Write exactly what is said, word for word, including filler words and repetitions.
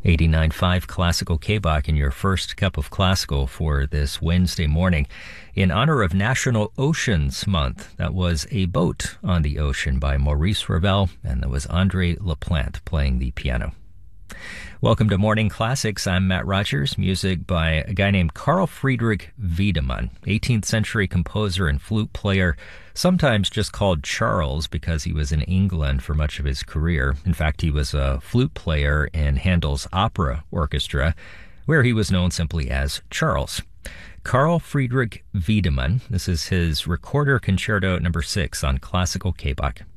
eighty-nine point five Classical K-Bach in your first cup of classical for this Wednesday morning. In honor of National Oceans Month, that was A Boat on the Ocean by Maurice Ravel, and that was Andre Laplante playing the piano. Welcome to Morning Classics. I'm Matt Rogers. Music by a guy named Carl Friedrich Wiedemann, eighteenth century composer and flute player, sometimes just called Charles because he was in England for much of his career. In fact, he was a flute player in Handel's opera orchestra, where he was known simply as Charles. Carl Friedrich Wiedemann. This is his Recorder Concerto number six on Classical K-Bach.